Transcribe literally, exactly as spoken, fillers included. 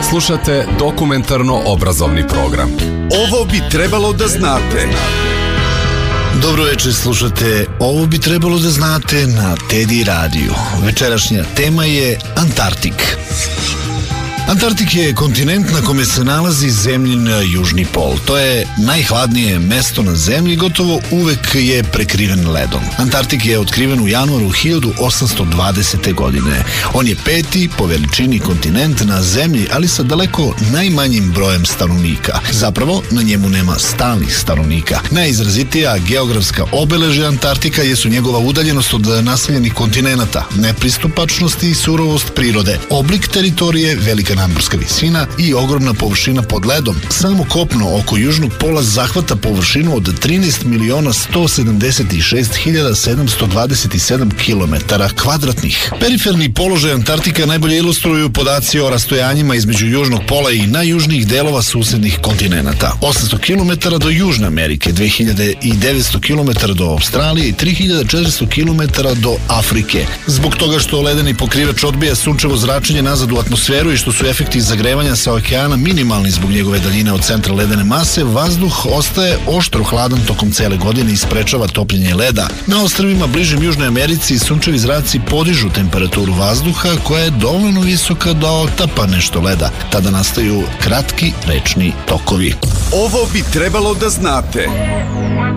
Slušate dokumentarno-obrazovni program. Ovo bi trebalo da znate. Dobro večer, slušate Ovo bi trebalo da znate na Tedi radiju. Večerašnja tema je Antarktik. Antarktik je kontinent na kome se nalazi zemljin južni pol. To je najhladnije mesto na zemlji, gotovo uvek je prekriven ledom. Antarktik je otkriven u januaru hiljadu osamsto dvadesete. godine. On je peti po veličini kontinent na zemlji, ali sa daleko najmanjim brojem stanovnika. Zapravo, na njemu nema stalnih stanovnika. Najizrazitija geografska obeležja Antarktika jesu njegova udaljenost od naseljenih kontinenata, nepristupačnost i surovost prirode, oblik teritorije, velika nadmorska visina i ogromna površina pod ledom. Samo kopno oko južnog pola zahvata površinu od trinaest miliona sto sedamdeset šest hiljada sedamsto dvadeset sedam kilometara kvadratnih. Periferni položaj Antarktika najbolje ilustruju podaci o rastojanjima između južnog pola i najjužnijih delova susednih kontinenata. osamsto kilometara do Južne Amerike, dve hiljade devetsto kilometara do Australije i tri hiljade četiristo kilometara do Afrike. Zbog toga što ledeni pokrivač odbija sunčevo zračenje nazad u atmosferu i što su efekti zagrevanja sa okeana minimalni zbog njegove daljine od centra ledene mase, vazduh ostaje oštro hladan tokom cele godine i sprečava topljenje leda. Na ostrvima bližim Južnoj Americi sunčevi zraci podižu temperaturu vazduha koja je dovoljno visoka da otapa nešto leda. Tada nastaju kratki rečni tokovi. Ovo bi trebalo da znate.